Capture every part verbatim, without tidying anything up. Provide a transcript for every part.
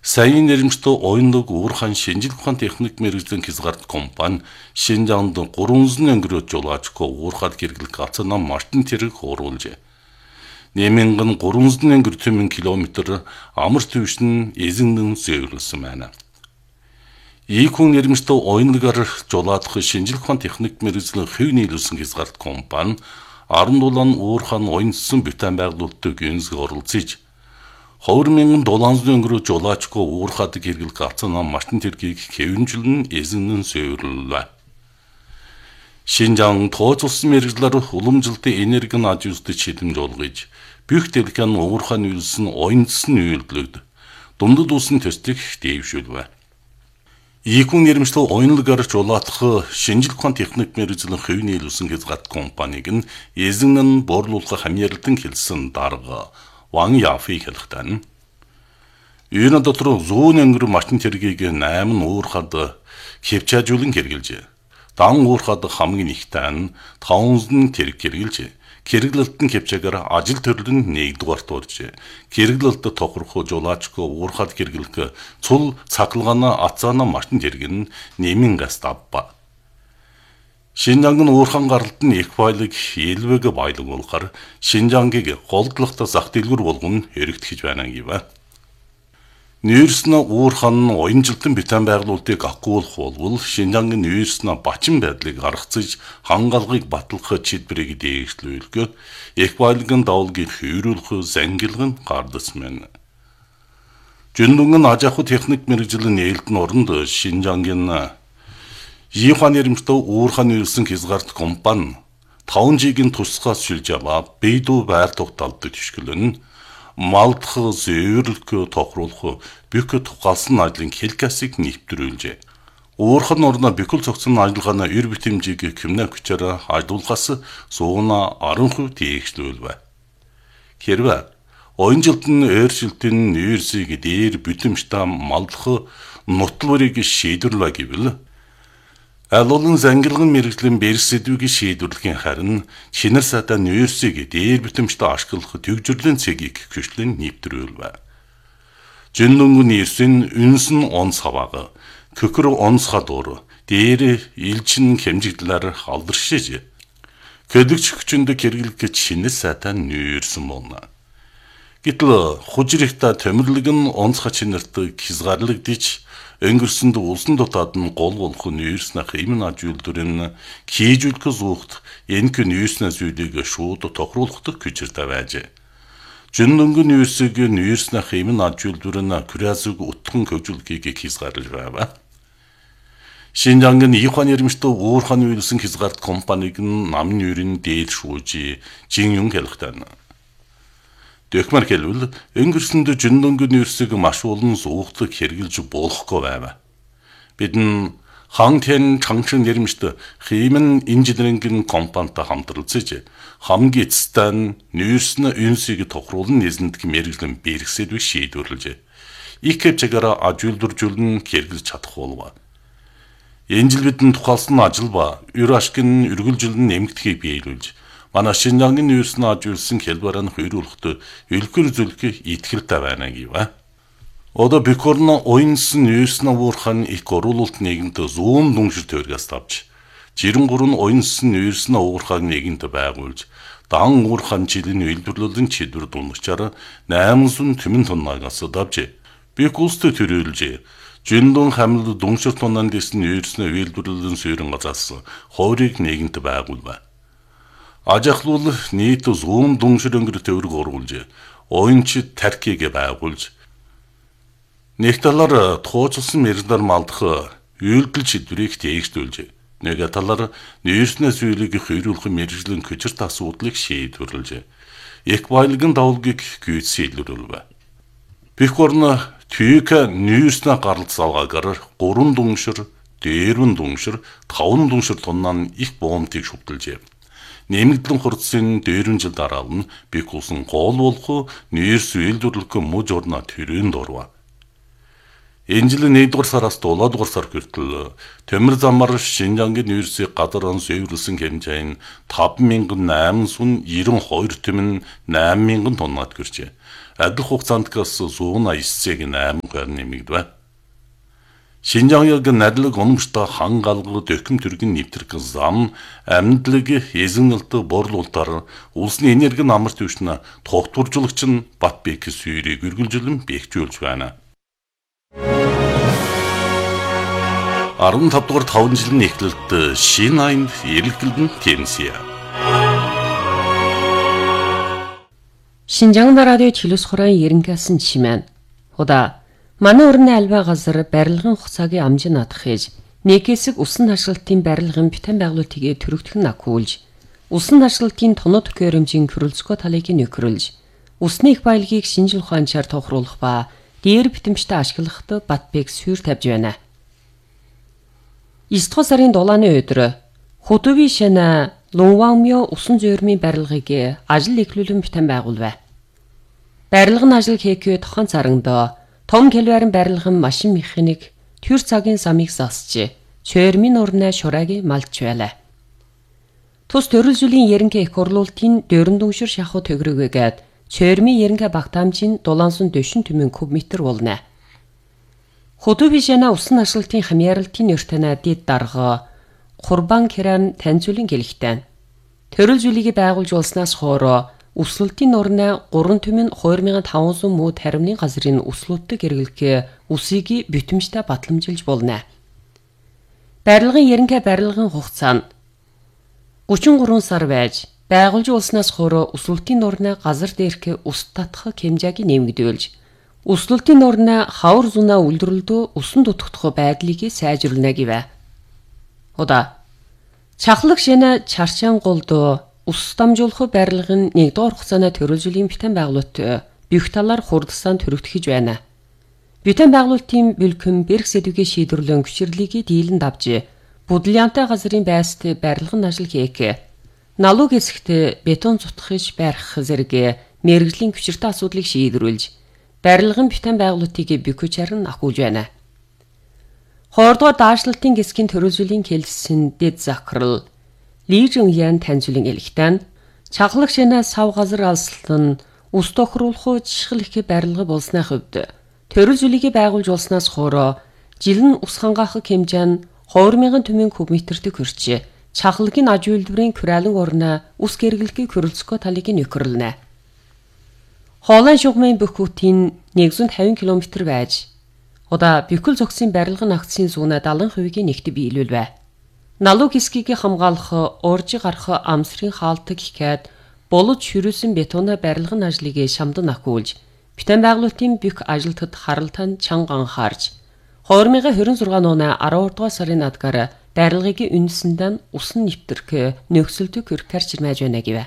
Сайн нэрмжтэй оюунлаг уурхан шинжлэх ухаан техник мэргэжлийн хязгаарт компани Шинжаанд гурван өнгөрөөж жолоочко уурхад гэргэлэх гацана мартин тэрэг оруулжээ. Нэмэнгэн гурван өнгөр төмөн километр амар төвшин эзэнэн зөөвлөсөн байна. Ийхүн нэрмжтэй оюунлагаар жолоодох шинжлэх ухаан техник мэргэжлийн хэв нийлүүлсэн хязгаарт компани Арандулан уурхан оюунсан бүтэн байгуулалтыг гүнзгий оролцож хоёр мянган долоон өнгөрөө жолоочко уурхад гэргэлэх гацана мартин тэргийг хэвнжлэн эзэнэн зөөвлөлөө. Шинжаан тооцолсон мэргэжлэр уламжлалтын энергийн аж үзэгдэд шилэмж олгож, бүх дэлхийн уурхайн үйлсэн оюунсан үйлдэлд дундад улсын төслийг дэвшүүлвэ. Ийхүн нэрмжтэй оюунлагаар жолоодох шинжлэх ухаан техник мэргэжлийн хэв нийлүүлсэн хязгаарт компаниг нь эзэнэн борлуулах хамьярлан хэлсэн дарга Ван Яфи хэлэхдээ энэ дотор зүүн өнгөр мартин тэргийг восемь уурхад хөвчаажуулан хэрэгжилжээ. Дан уурхад хамгийн ихтэй нь таван тэрэг хэрэгжилжээ. Хэрэглэлтэн хөвчаагаар ажил төрлөн нэгдүгээрт уржээ. Хэрэглэлт тохирох жолоочко уурхад хэрэглэх цул цахилгааны ацаана мартин тэрэг нь нэмэн гас давба. Шинжаангийн уурхан гаралт нь их баялаг элвэг баялаг болохоор Шинжаангийг голдлохтой зах дэлгүүр болгон хэрэгтгэж байна гэв. Нүүрснэ уурхан оюунжилтын бүтэн байгуулалтыг агуулах болвол Шинжаангийн нүүрснэ бачин байдлыг гаргацж хангалгыг батлах чиглэлийг дээшлүүлэх их баялагын давлгийг хөврүүлэх зангилгын гардсан байна. Жүндүнгэн аж ахуй техник мэргэжлийн нээлтэн оронд Шинжаангийн Ийхүн нэрмжтэй уурхан үйлсэн хязгаарт компани таван жигийн тусгаас шилж аваа бэйдүү байр тогтоолдог төшгөлөн малдах зөөвөрлөх тохируулах бүх тухайлсан ажлын хэлкасыг нэвтрүүлжээ. Уурхан орно бүхэл цогцсон ажиллагааны эр битэмжийг хэмнэ хүчээр ажлуулахаас сууна арван хувь дээшлүүлвэ. Хэрвээ оюунжилтын ойршилтын нүүрсийг дээр бүтэмжтэй малдах нутлуурыг шийдвэрлэе гэвэл алуулын зангилгын мэргэжлийн бэрх сэдвийг шийдвэрлэхийн харин шинэр садан нүүрсийг дээр бүтэмжтэй ашиглах төвжирлийн цэгийг хөшлөн нэвтрүүлвэ. Жүндөнгөн нүүрсийн үнсэн онц хаваага, көхөр онц хадуур, дээр илчин хэмжигдлээр алдаршиж, көдөгч хүчинд хэрэглэх шинэр садан нүүрсэн болно. Гэтэл хужирихта төмөрлөг нь онцгой чинэрт хязгаарлагдж өнгөрсөнд улсын дотоод нь гол болох нүүрснэх эмн аж үйлдвэрийн хийжүүлэх зүгт энэхүү нүүрснээс зүйлийг шууд тохируулах хүчтэй байжээ. Жүндөнгөн нүүрсийг нүүрснэх эмн аж үйлдвэрийн күрязыг утган хөгжүүлэхийг хязгаарлаж байв. Шинжаангийн Ийхүн нэрмжтэй уурхан үйлсэн хязгаарт компаниг нь намын нүүрийн дээд шүүж Жин Юнг хэлэхдээ Дэхмар хэлвэл өнгөрсөнд жүндөнгөн нүүрсийг маш олон зуугтаг хэрэгжилж болохгүй байв. Бид нь Хангтэн Чангшин нэрмжтэй Химэн инженерингийн компанитай хамтралцаж хамгийн эцэстэн нүүрснэ үнсийг тохируулан нэзэндэг мэргэжлийн бэрх сэдвийг шийдвэрлэжээ. Их хэмжээгээр аж үйлдвэржүүлэн хэрэгжилж чадах болов. Энэ жил бидэнд тухайлсан ажил ба өр ашигын үргэлжилэн нэмэгдэхийг биелүүлж манай Шинжаангийн нүүрснэ аж үйлсэн хэлбэрээр нь хөрвүүлэхэд үлгэр зүлхий итгэлтэй байна гэв. Одоо Бикорно оюунсан нүүрснэ уурхан их оруулалт нийгэмд зүүн дүншир тойргоос тавж, жирэн гурван оюунсан нүүрснэ уурхаг нийгэмд байгуулж, дан уурхан жилийн үйлдвэрлэлийн чиглэл дундчаар восемь түмэн тоннагаас давж, бик улстай төрүүлж, жүндөн хамлал дүншир тоннанд дэсэн нүүрснэ үйлдвэрлэлийн суурин газраас хойрыг нийгэмд байгуулв. Ажахлуул нийт зүүн дүншир өнгөр төвөрг оруулж, оюунчид таркийг байгуулж, нэг талаар тооцолсон мэргэжлэр малдах үйлдэл шийдвэрийг дэвшүүлж, нэг талаар нүүрснээс үйлийг хөрвүүлэх мэргэжлийн хүчирт асуудлыг шийдвэрлэж, их баялагын давлгийг гүйцэтгүүлв. Бикорно түйк нүүрснэ гаралт салгаагаар гурван дүншир, дээрвэн дүншир, таван дүншир тоннaan их боомтыг шүтэлжээ. Нэмэгдлэн хурцсын дээрвэн жил дараа нь бик улсын гол болох нүүрс үйлдвэрлэх мөж орно төрөнд орва. Энэ жилийн нэгдүгээр сараас дулаадугаар сар хүртэл төмөр замаар Шинжангийн ерсийг гадар он сөөвөрлсөн хэмжээ нь таван мянган найман девяносто хоёр түмэн восемь мянган тоннад гэрчээ. Адил хугацаанд газ сто восемь хувиар нэмэгдэв. Шинжангийн надлаг ономжтой хан галгал дөхөм төргийн нэвтрэх зам амьдлаг эзэнэлт борлуулалтаар улсны энерги амарт төвшин тогтворжуулагч нь Батбек сүйрийг үргэлжлэн бэхжүүлж байна. арван тав дугаар таван жилийн эхлэлд шинэ аянд эргэлдэн тэнсэ. Шинжаан радио чилус хорон ерөнхийлсөн чимэн. Худа манай өрнө альва газар барилгын хугацаагийн амжин надах хийж нэг хэсэг усан ашиглалтын барилгын битэн байгуулалтыг төрөгдөх нь акуулж усан ашиглалтын тоног төхөөрөмжийн хөрөлцгөө талыг нөхрөлж усны их баялагийг шинжил ухаанчаар тохируулах ба дээр битэмжтэй ашиглахад Батбек сүйр тавьж байна. девять сарын дулааны өдөр Худуви шана Лунвангмё усан зөөрмийн барилгыг ажил эхлүүлэн битэн байгуулв. Барилга нь ажил хийхээ тохон царангдоо том килварын барилгын машин механик төр цагийн замыг засч чөөрмийн урнаа шураагийн малч байлаа. Тус төрөл зүйлийн ерөнхий их хурлуултын дөрөн дүншир шахуу төгрөгөөгээд чөөрмийн ерөнхий багтаамжийн дулаансан дөшин түмэн куб метр болно. Худуви шана усан ашиглалтын хамьяаралтын нэртэнэ дэд дарга Курбан Керан таньцуулын гэлэгтэн. Төрөл зүйлийг байгуулж улснаас хоороо услалтын орноо гурван түмэн two thousand five hundred муу таримны газрын услууддаг хэрэглэхээ усыг битэмжтэй батламжилж болно. Барилгын ерөнхий барилгын хугацаа нь thirty-three сар байж байгуулж улснаас хоороо услалтын орноо газар дээрх ус татах хэмжээг нэмэгдүүлж услалтын орноо хавар зунаа үлдэрэлдөө усан дутагдах байдлыг сайжруулна гэв. Худа чахлаг шинэ чарчаан голдоо ус дамжуулах барилгын нэгдүгээр хугацааны төрөлжлийн битэн байгуулалт бүх талаар хурдсан төрөгдөхөж байна. Битэн байгуулалтын бэлхэн бэрх сэдвгээ шийдвэрлэн хүчирлийг дийлэн давж Будлянтай газрын байст барилгын ажил хийх налог хэсэгт бетон зутгахж барих зэрэг мэргэжлийн хүчиртэй асуудлыг шийдвэрлэж барилгын битэн байгуулалтыг бөхөчээр нь ахуулж байна. Хоордоо даашлалтын гисгийн төрөлжлийн хэлсэн дэд захирал Ли Жуньян таньцуулан элэгтэн чахлах шинэ сав газар алслан ус тохируулах жишгэл их барилга болсны хувьд төрөлжлийг байгуулж улснаас хоороо жилэн ус хангаах хэмжээ нь two thousand түмэн куб метрт хүрч чахлагын аж үйлдвэрийн куралын орноо ус гэргэлхийг хөрөлцгөө талыг нөхөрлөнэ. Хоолой шугмын бүхүүтийн one hundred fifty километр байж Ода бүхэл зогсын барилгын акцийн зүүнэ seventy percent нэгт биелүүлвэ. Налог хэсгийг хамгаалах, уурж гарах амсрын хаалтыг ихэд болож ширүүлсэн бетоны барилгын ажлыг шамдан ахиулж, битэн байгуулалтын бүх ажилтнад харалтан чанга анхаарч, two thousand twenty-six оны twelve дугаар сарын надгаар барилгыг үнэсэндээ усан нэвтрэх нөхцөлтөг хөркөр чирмэж байна гэв.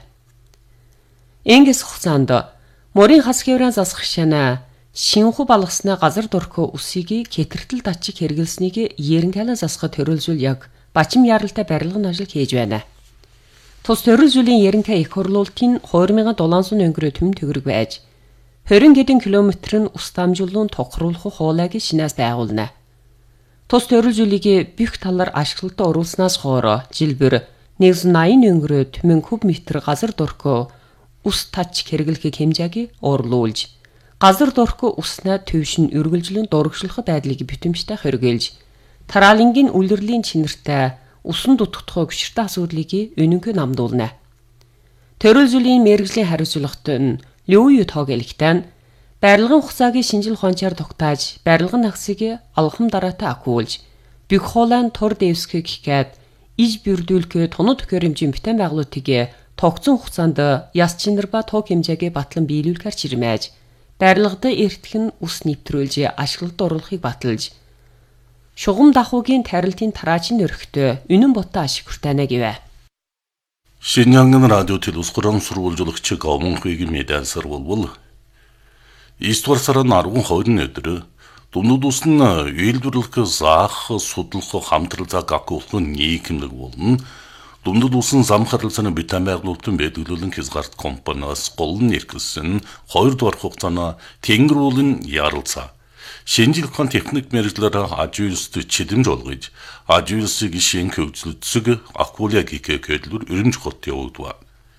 Энгээс хугацаанд морин хас хэврэн засах шана шинхүү балгаснаа газар дөрхөө усыг кэтэртэл датчиг хэрэгэлснийг ерөнхийлөн засах төрөлжүүл яг бачим яралтай барилгын ажил хийж байна. Тус төрөлжүүлийн ерөнхий их хурлуултын two thousand seven hundred өнгөрөө төм төгрөг байж twenty хэдэн километр нь ус дамжуулан тохируулах хуулийг шинээс байгуулна. Тус төрөлжүүлийг бүх талаар ашиглалтад оруулснаас хоороо жилбэр one hundred eighty өнгөрөө төмөн куб метр газар дөрхөө ус тач хэрэглэх хэмжээг уурлуулж газар дөрхөө уснаа төвшин үргэлжлэн дурагшлах байдлыг битэмжтэй хоригээлж тараалангийн үлрэлийн чинэртэй усан дутагдах гүширтэй асуудлыг өнөнгө намдуулна. Төрөлжлийн мэргэжлийн хариуцлагт нь Лю Ютог элэгтэн барилгын хугацааг шинжил ухаанчаар тогтааж барилгын нагсыг алхам дараатай ахиулж бүх хоолойн тур дэвсгэх гэхэд иж бүрдүүлэх тоног төхөөрөмжийн битэн байгуулалтыг тогтсон хугацаанд яс чинэр ба тог хэмжээг батлан биелүүлэхээр чирмээж барилгад эртгэн ус нэвтрүүлж ашиглалд оруулахыг баталж шугам дахуугийн тарилтын тараачийн өрхтөө үнэн боттой ашиг хүртэнэ гэв. Шинжангийн радио телевизхорон сурвалжуулагч Гомонхойгийн медиан сурвалбал Иствар сарын twelve өдөр дундад усны үйлдвэрлэх заах судлах хамтрал заг агуулах нийгэмлэг болно. Дундад усан зам харилцааны битэн байгуулалтын бэдгэлүүлэн хязгаарт компаниас гол нь эрхэлсэн two дугаар хугацааны тэнгэр уулын ярилцаа. шинжлэх ухааны техник мэргэжлээр ажуулсд чидэмж олгож, ажуулсыг шин хөгжүүлдэг акулягик көдлөр өрөмж хот явагдав.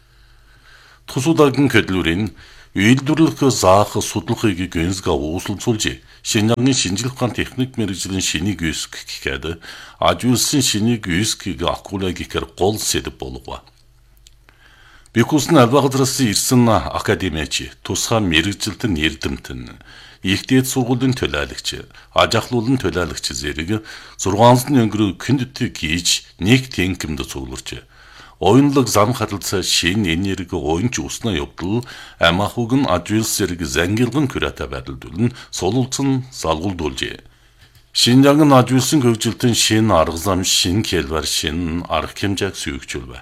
Тусуудагийн көдлөрийн үйлдвэрлэх заах судлахыг гэнзга ууслцуулж, Шинжаагийн шинжлэх ухааны техник мэргэжлийн шинийг үүсгэх гэхэд ажуулсан шинийг үүсгэхийг акулягикээр гол сэдэв болгов. Бикусны албагадраас ирсэн академич, тусгай мэргэжилтэн эрдэмтэн, ихтэйд сургуулийн төлөөлөгч, аж ахлуулын төлөөлөгч зэрэг зургаанзны өнгөрөө күндэт хийж нэг тэнкэмд цугларч, оюунлаг зам харилцаа шин энерги оюунч уснаа явдал амахуг нь ажуулс зэрэг зангилган күрэтэ байрлуулн сулуулцсан залгуулдуулжээ. Шинжаагийн ажуулсан хөгжилтэн шин арга зам шин хэлбэр шин арга хэмжээг сүйгчүүлвэ.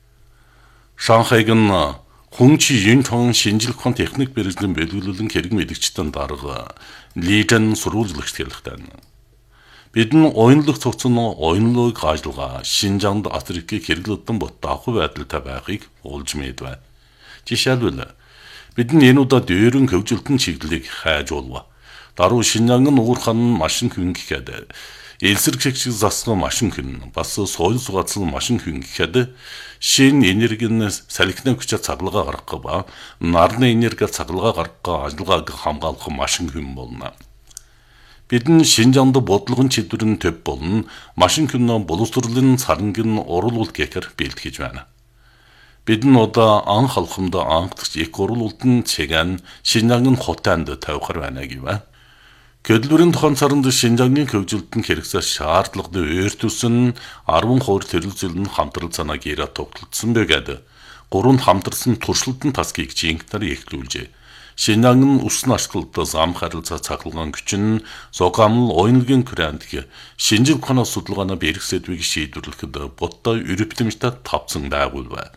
Шанхайг нь хүн чи юнтон шинжлэх ухааны техник мэргэжлийн бэлгэлүүлэн хэрэг мэдгчтэн дарга лижен сурвалжлагч хэлэхтэй. Бидний оюунлаг цогцон оюунлаг ажиллагаа Шинжаанд Африкийг хэрэглэдэн ботаахгүй байдалтай байхыг уулж мэдвэ. Жишээлбэл бидний энэ удаа дээрэн хөгжилтөн чиглэлийг хайж болов. Даруй Шинжаангийн уурхан машин хүн гэхэд элсэрэг шиг засган машин хүн бас соёл сугаацсан машин хүн гэхэд шин энергийн салхины хүчээр цаглага гаргах ба нарны энергиээр цаглага гаргах ажиллагааг хамгаалах машин хүн болно. Бидний Шинжаанд бодлогын чиглэлэн төв болон машин хүн боловсруулалтын сарангийн уруулал гэхэр бэлтгэж байна. Бидний одоо ан халхамд анхдагч их уруулалтын цэгэн Шинжаангийн хотонд тавихар байна гэвэ. Көдлөрийн тохон царанд Шинжаангийн хөгжилтөнд хэрэгсээ шаардлагатай өөртүүлсэн арван хувь төрөлзөл нь хамтрал цанааг ирээ тогтолцсон байгаад гурван хамтарсан туршилтын тасгийг жинхэнээр эхлүүлжээ. Шинжаангийн үсн ашиглалтаа зам харилцаа цахилгаан хүчин зогамл оюунлагын күрэнд шинжлэх ухааны судалгааны бэрх сэдвийг шийдвэрлэхэд бодтой өрөвдмжтэй тавцсан байгуулва.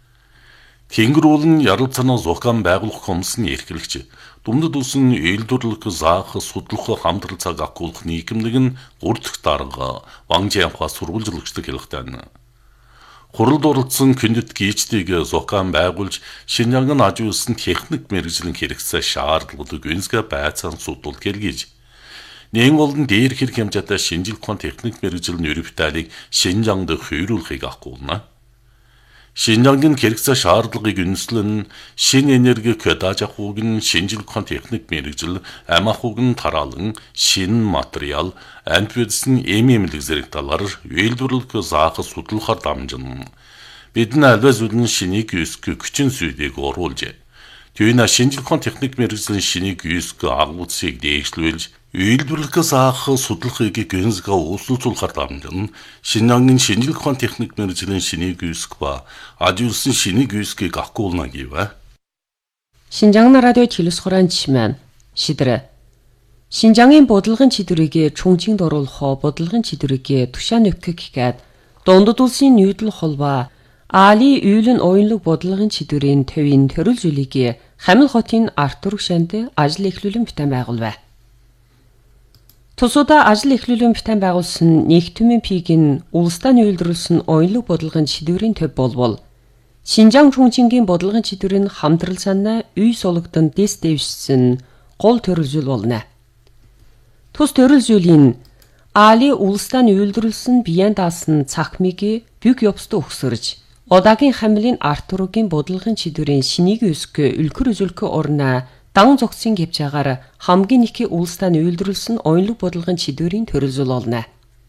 Тэнгэрүүлэн ярал цанаа зохион байгуулах комиссны эрхлэгч Дүмдэд үсэн үйлдвэрлэх заах судлах хамтрал цаг агуулах нийгэмлэг нь урдх дарга Ванжианхаа сурвалжлагчдаг хэлэхтэй. Хуралд оролцсон күндэт гийчдийг зохион байгуулж Шинжаангийн ажуулсан техник мэргэжлийн хэрэгцээ шаардлагатай гүнзгий байцаан судал гэлгийж нэгэн болон дээр хэрэг хэмжээтэй шинжлэх ухааны техник мэргэжлийн өрөвтөлийг Шинжаанд хүйрүүлэхийг агуулна. Шинжаангийн хэрэгцээ шаардлагыг үндэслэн шин энерги көдааж ахуйг нь шинжлэх ухааны техник мэргэжил ам ахуйг нь тараалан шин материал антибиотикийн эм эмнэлэг зэрэг талаар үйлдвэрлэх заах судлахаар дамжин. Бидний альва зүйлэн шинийг үүсгэх хүчин зүйлийг оруулжээ. Түүний шинжлэх ухааны техник мэргэжлийн шинийг үүсгэх агуулцыг дээшлүүлж үйлдвэрлэх заах судлахыг гэнзга ууслуулахаар дамжин. Шинжаангийн шинжлэх ухааны техник мэргэжлийн шинийг үүсгэх ба ажуулсан шинийг үүсгэхийг агуулна гэвэ. Шинжаан радио телевиз хураанчман шидрэ. Шинжаангийн бодлогын чидрийг чүнжинд оруулах бодлогын чидрийг тушаан өгөх гэхэд дундад улсын нүүдэл холбоо Али үйлэн оюунлаг бодлогын чидрийн төвийн төрөл зүйлийг Хамил хотын Артур шанд ажил эхлүүлэн бүтээн байгуулв. Тусуудаа ажил эхлүүлэн бүтээн байгуулсан нэгтгэмийн пиг нь улстай үйлдвэрлэсэн оюунлаг бодлогын чидрийн төв болвол Шинжаан чүнжингийн бодлогын чидрийн хамтрал санаа үй сологдон дэс дэвшсэн гол төрөл зүйл болно. Тус төрөл зүйлийн Али улстай үйлдвэрлэсэн биеэн даасан цахмыг бүг ёбстой өгсөрж Одаагийн Хамилын Артуругийн бодлогын чидрийн шинийг үүсгэх үлгэр үзүүлэх орноо дан зогцын гэвчаагаар хамгийн их улстай үйлдвэрлэсэн оюунлаг бодлогын чидрийн төрөлзөл олно.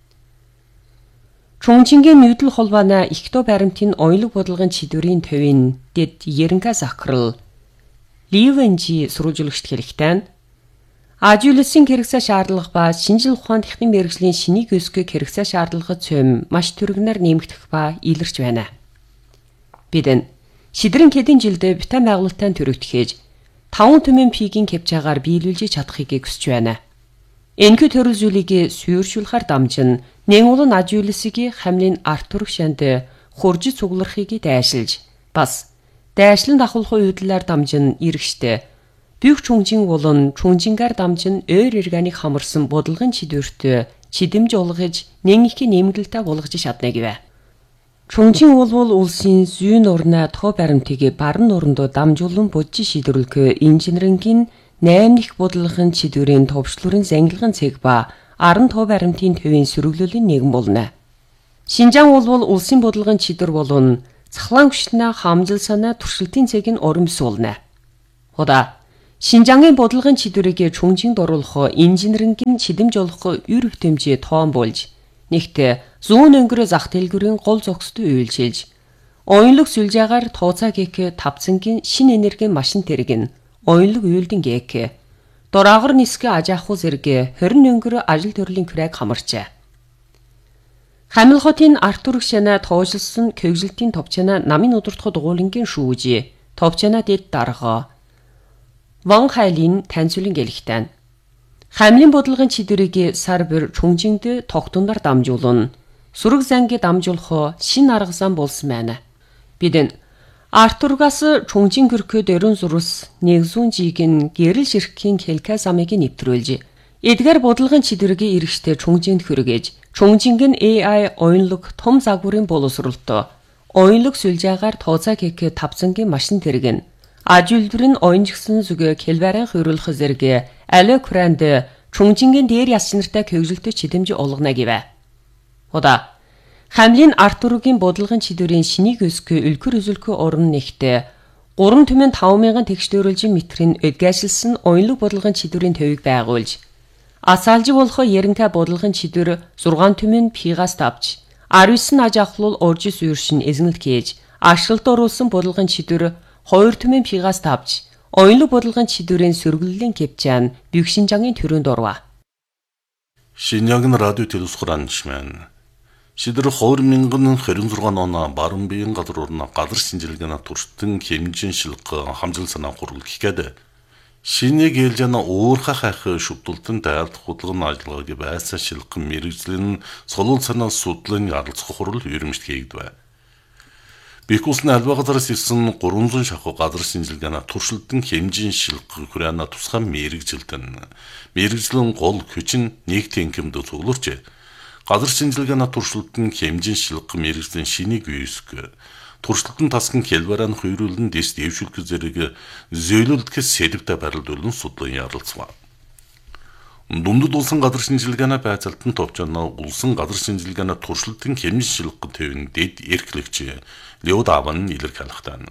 Чүнжингийн нүүдэл холбооны ихто баримтын оюунлаг бодлогын чидрийн төвийн дэд Ерэнка Захрал Ливенжи сурвалжлагчд хэлэхдээ ажуулсан хэрэгцээ шаардлага ба шинжлэх ухааны техник мэргэжлийн шинийг үүсгэх хэрэгцээ шаардлагад цөм маш түргэнээр нэмэгдэх ба илэрч байна. Бид энэ шидрэн хэдэн жилдээ бүтээн байгуулалтын төрөгдөхөж таван түмэн пигийн кепчаагаар биелүүлж чадахыг хүсэж байна. Энэхүү төрөл зүйлийг сүйршүүлэхээр дамжин нэгэн улан ажуулсыг Хамлын Артур шанд хурж цугларахыг дайшилж бас дайшлан давхуулах үйдлээр дамжин иргэштэй бүх чүнжин улан чүнжингаар дамжин өөр органик хамарсан бодлогын чидвэрт чидэмж олгож нэн их нэмгэлтэй болгож чадна гэвэ. Чүнжин улвал улсын зүйн орны тоо баримтыг баран орондоо дамжуулан бодж шийдвэрлэх инженерингийн eight дэх бодлогын чидүүрийн төвшлөрийн зангилгын цэг ба nineteen баримтын төвийн сөрөглөлийн нэгэн болно. Шинжаан улбол улсын бодлогын чидүр болон цахлаан хүчнээ хамжил санаа туршилтын цэг нь урамс болно. Худа Шинжаангийн бодлогын чидүрийг чүнжинд оруулах инженерингийн чидэмж олох үр хөтөмжөө тоон болж нэгт зүүн өнгөрөө зах дэлгүүрийн гол зогсдод үйлчилж оюунлог сүлжээгээр тооцаа гээх тавцангийн шин энергийн машин тэрэг нь оюунлог үйлдэн гээх дураагар нисгэ аж ахуй зэрэг twenty өнгөрөө ажил төрлийн күрээг хамарчээ. Хамил хотын Артур гшанаа тоожилсон көгжилтийн товчана намын удирдах дугуулингийн шүүжи товчана дэд дарга Ван Хайлын танцуулын гэлхтэн. Хамлын бодлогын чидүрийг сар бүр чүнжинд тогтундар дамжуулан сүрэг занги дамжуулах шин арга зам болсон байна. Бидэн Артургаас чүнжин гөркөө дөрөн зурус нэгзүүн жигийн гэрэл ширхгийн хэлкэ самыг нэвтрүүлж эдгээр бодлогын чидүрийг эргэжтэй чүнжинд хүргэж чүнжингийн A I оюунлог том загварын боловсролтой оюунлог сүлжээгээр тооцаа хийх тавцангийн машин тэрэг нь аж үйлдвэрийн оюунжгсан зүгэ келбарын хөрөлх зэрэг аль кранд чүнжингийн дээр ясчнартай көгжилтөй чидэмж олгоно гэвэ. Худа Хамлын Артургийн бодлогын чидүүрийн шинийг өсгөө өлкөр үзүүлэхүй орон нэгтээ three түмэн five мянган тэгшдөрөлжин метрийн өдгөөшилсөн оюунлог бодлогын чидүүрийн төвийг байгуулж асаалжи болох яринтай бодлогын чидүүр six түмэн пигаас тавж nineteen аж ахлуул оржис үершин эзэнэлт хийж ашиглалт оруулсан бодлогын чидүүр two түмэн пигаас тавж оюунлог бодлогын чидүүрийн сөргөллийн кепчан Büyük Шинжаангийн төрөнд орва. Шинжаангийн радио телевизхоран шмэн. Шидэр two thousand twenty-six оноо баруун биеийн газар орно газар шинжилгээний туршилтын хэмжин шилг хамжил санаа хурал гэхэд шинийг хэлж яна уурхах ах шүтэлтэн дайлт худлгын ажиллагааг байсаа шилгэн мэрэгжлийн солон санаа судлын ярилцах хурал ерөмжт хийгдвэ. Бикусны альва газараас ирсэн three hundred шахуу газар шинжилгээний туршилтын хэмжин шилг хүрээна тусгай мэрэгжилтэн мэрэгжлийн гол хүч нь нэг тэнхимд цуглуулж газар шинжилгээний туршилтын хэмжин шилг мэрэгжлийн шинийг үүсгэх туршилтын тасган хэлбэрэн хөрүүлэн дэс дэвшүүлэх зэрэг зөөлөлдөхөс сэдвтэй барилдуулан судлан ярилцсан. Дундад улсын газар шинжилгээний байцаалтан товчоно улсын газар шинжилгээний туршилтын хэмжин шилг төвийн дэд эрхлэгч Леод Аван илэрхийлэхтэн.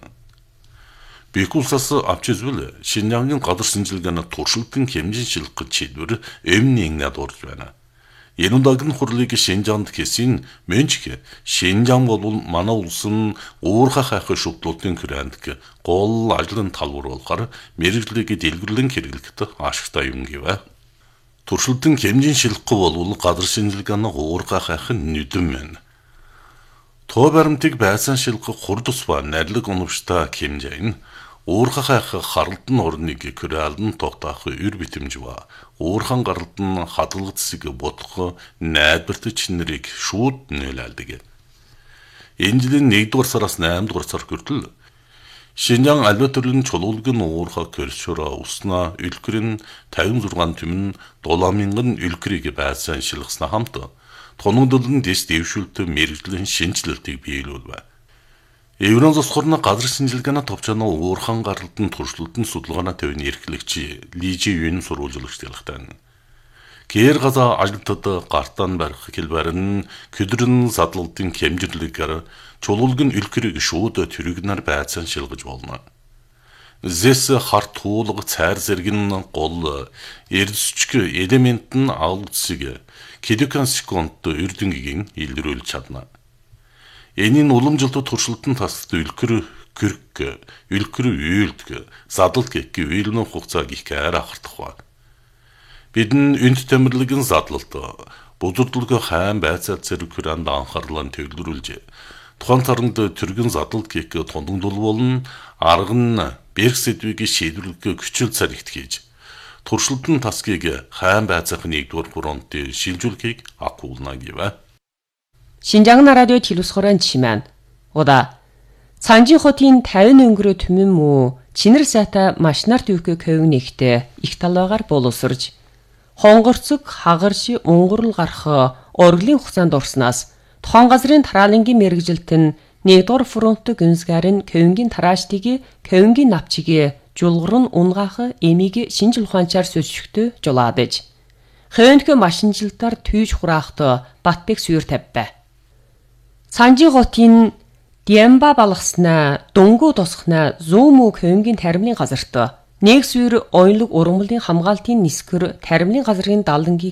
Бикусаас авч извэл Шинжаангийн газар шинжилгээний туршилтын хэмжин шилг чийдвэр өмнө нэг дурж байна. Энэ удаагийн хурлыг Шинжаанд хэсийн мөнчг Шинжаан бол манай улсын уурхах ах шүтлүүдийн хүрээнд гол ажлын талбар болохоор мэрэгжлийг дэлгэрлэн хэрэглэхэд ашигтай юм гэвэ. Туршилтын хэмжин шилг бол газар шинжилгээний уурхах ах нүдэн байна. Тоо баримтыг байцаан шилгэх хурдус ба найрлаг уновчтой хэмжээ нь уурхах ах харалдан орныг күрээлэн тогтоох ür битэмж ба уурхан гаралдан хадгалах зэсэг бодох найдварт чинэрийг шууд нөлөөлдөг. Энэ жилийн нэгдүгээр сараас наймдугаар сар хүртэл Шинжаан альва төрлийн чулуулгын уурхаа көрсөөрө уснаа үлгэрийн fifty-six түмэн seven мянган үлгэрийг байцаан шилгэснэ хамт тоногдолн дэс дэвшүүлэлт мэрэгжлийн шинжилэлтийг биелүүлвэ. Евронзос хорны газар шинжилгээний товчоно уурхан гаралдан туршилтын судалгааны төвийн эрхлэгч Лижи Юн сурвалжлагч ялхтан. Гэр газа ажилтнууд гартаан барих хэлбэрэн көдрөн задлалтын хэмжирлэгээр чулуулгын үлгэрийг шууд төрөгнөр байцаан шилгэж болно. Зэс харт хуулга цайр зэргийн гол эрдэсчг элемент нь авалцыг килокан секунд эрдэнгийн илрүүлж чадна. Энийн уламжлалт туршилтын тасд үлгэр гэрг, үлгэр үйлдг, задлалт гэх үйлнэн хугацааг их арай ахардах ба. Бидэн энд тэмэрлэгэн задлалт, будурдлог хайн байцаал зэрэг хүрээнд анхаарлаа төвлөрүүлж, тухайн таранд түргэн задлалт гэх тондогдол болон арга нь берх сэдвийг шийдвэрлэх хүчил царигт хийж, туршилтын тасгийг хайн байцаах нэгдүгээр фронт шилжүүлэхийг акуулна гэвэ. Шинжаан радио телевизхорон чимэн. Ода Цанжин хотын fifty өнгөрөө түмэн мүү чинэр сайта машинаар төвхөө көвн нэгтээ их талаагаар боловсрж хонгорцог хагарш унгурл гарах орглын хугацаанд орсноос тухайн газрын тараалангийн мэрэгжилт нь нэгдүгээр фронт гүнзгэр нь көвнгийн тараашдыг көвнгийн навчиг жулгар нь унгаах эмийг шинжил ухаанчаар сөсчгтөө жулаадэж. Хөвөнтгөө машинжилтаар түйж хураахтаа Батбек сүйр тавьбай. Санжи хотын Диамба балгаснаа дөнгөө тосхнаа зүүмүү хөвөнгийн таримлын газарт нэг сүйр оюунлаг ургамлын хамгаалтын нисгэр таримлын газрын далдангийг